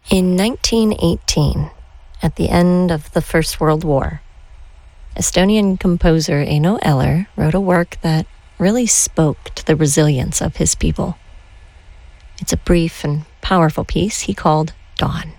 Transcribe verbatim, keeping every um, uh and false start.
In nineteen eighteen, at the end of the First World War, Estonian composer Eino Eller wrote a work that really spoke to the resilience of his people. It's a brief and powerful piece he called Dawn.